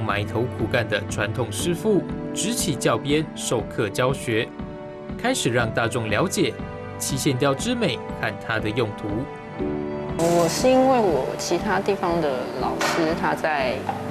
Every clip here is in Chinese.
埋头苦干的传统师傅执起教鞭授课教学，开始让大众了解漆线雕之美和它的用途。 我是因为我其他地方的老师他在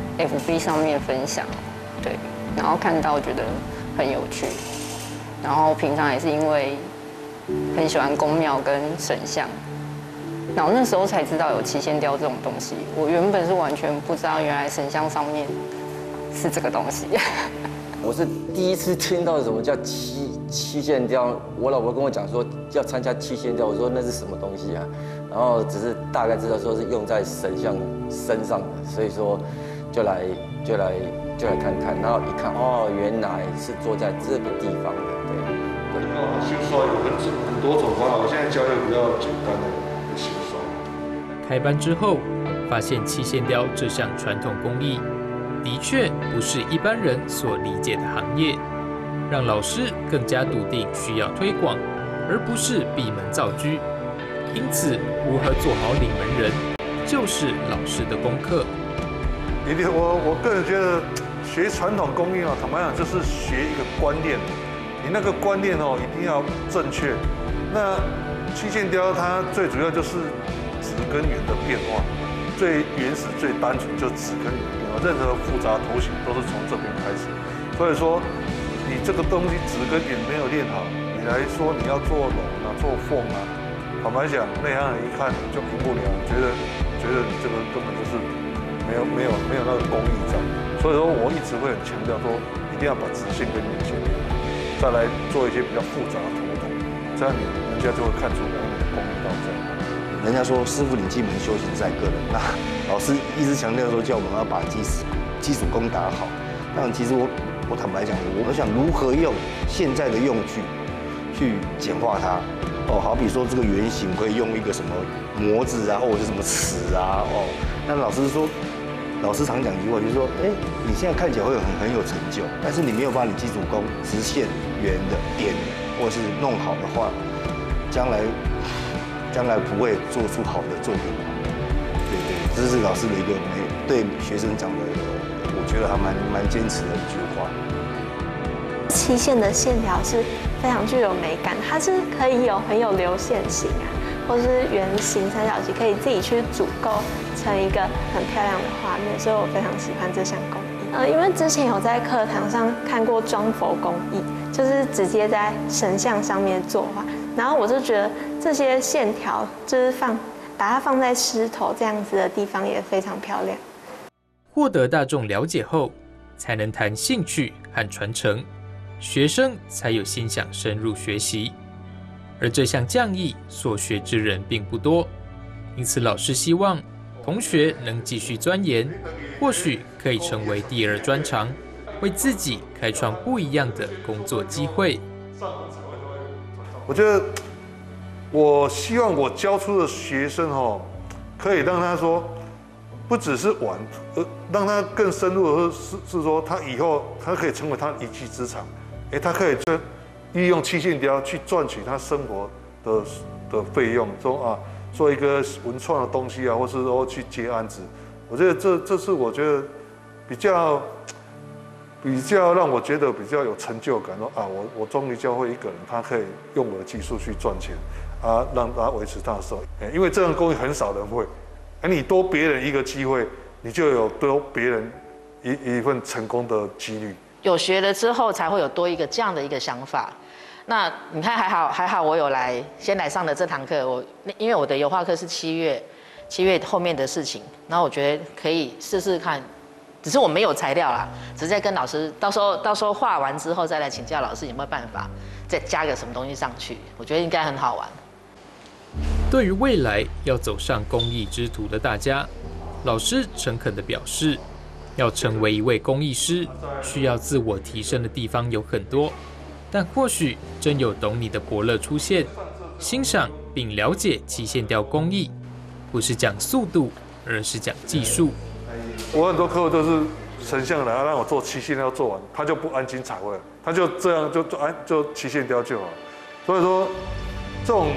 FB 上面分享，对，然后看到觉得很有趣，然后平常也是因为很喜欢宫庙跟神像，然后那时候才知道有漆线雕这种东西。我原本是完全不知道，原来神像上面是这个东西。 我是第一次听到什么叫漆线雕，我老婆跟我讲说要参加漆线雕，我说那是什么东西啊？然后只是大概知道说是用在神像身上的，所以说就来看看，然后一看哦，原来是坐在这个地方的，对。 新刷有很多种方法，我现在教的比较简单的新刷。 开班之后，发现漆线雕这项传统工艺的确不是一般人所理解的行业，让老师更加笃定需要推广，而不是闭门造车。因此，如何做好领门人，就是老师的功课。 我个人觉得，学传统工艺啊，坦白讲就是学一个观念，你那个观念哦一定要正确。那漆线雕它最主要就是质跟圆的变化，最原始、最单纯就质跟圆的变化，任何复杂图形都是从这边开始。所以说，你这个东西质跟圆没有练好，你来说你要做龙啊、做凤啊，坦白讲，内行人一看就赢不了，觉得你这个根本就是没有那个工艺在。所以说我一直会很强调说，一定要把直线跟圆线练好，再来做一些比较复杂的图腾，这样人家就会看出来你的工艺到在哪。 人家说师傅领进门，修行在个人。那老师一直强调说，叫我们要把基础功打好。那其实我坦白讲，我想如何用现在的用具去简化它。哦，好比说这个圆形可以用一个什么模子啊，或者是什么尺啊，哦，那老师常讲一句话，就是说，哎，你现在看起来会很有成就，但是你没有把你基础功直线、圆的、点的，或是弄好的话，将来不会做出好的作品。对，这是老师的一个对学生讲的，我觉得还蛮坚持的一句话。 漆线的线条是非常具有美感，它是可以很有流线型啊，或是圆形、三角形，可以自己去组构成一个很漂亮的画面，所以我非常喜欢这项工艺。因为之前有在课堂上看过装佛工艺，就是直接在神像上面作画，然后我就觉得这些线条就是把它放在狮头这样子的地方也非常漂亮。 获得大众了解后，才能谈兴趣和传承，学生才有心想深入学习。而这项匠艺所学之人并不多，因此老师希望同学能继续钻研，或许可以成为第二专长，为自己开创不一样的工作机会。 我觉得，我希望我教出的学生可以让他说，不只是玩，让他更深入的是说，他以后他可以成为他一技之长，他可以利用漆线雕去赚取他生活的费用，做一个文创的东西啊，或是说去接案子。我觉得这是我觉得比较让我觉得比较有成就感，说我终于教会一个人，他可以用我的技术去赚钱啊，让他维持他的生活。因为这样工艺很少人会，你多别人一个机会，你就有多别人一份成功的几率。 有学了之后，才会有多一个这样的一个想法。那你看还好，我有先来上的这堂课。因为我的油画课是7月后面的事情，然后我觉得可以试试看，只是我没有材料啦，只是在跟老师到时候画完之后再来请教老师有没有办法再加个什么东西上去，我觉得应该很好玩。 对于未来要走上工艺之途的大家，老师诚恳地表示，要成为一位工艺师，需要自我提升的地方有很多。但或许真有懂你的伯乐出现，欣赏并了解漆线雕工艺，不是讲速度，而是讲技术。 我很多客户都是神像来，让我做漆线雕做完，他就不安心彩绘了，他就这样就漆线雕就好。所以说，这种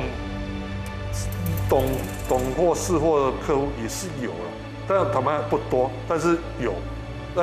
懂货识货的客户也是有了，但坦白不多，但是有。